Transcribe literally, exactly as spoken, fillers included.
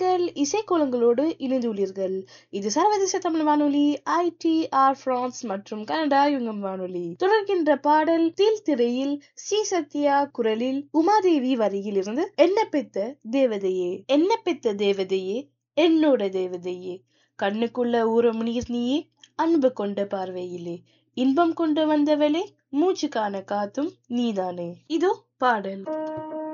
நேர்கள் இசைக்கோலங்களோடு இணைந்துள்ளீர்கள். இது சர்வதேச தமிழ் வானொலி ஐடிஆர் பிரான்ஸ் மற்றும் கனடா யுங்கம் வானொலி. தொடர்கின்ற பாடல் தீல் திரையில் சி சத்யா குரலில் உமாதேவி வரியில் இருந்து என்ன பெத்த தேவதையே என்ன பெத்த தேவதையே என்னோட தேவதையே கண்ணுக்குள்ள ஊறும் நீர் நீயே அன்பு கொண்ட பார்வையிலே இன்பம் கொண்டு வந்தவளே மூச்சு காண காத்தும் நீதானே. இதோ பாடல்.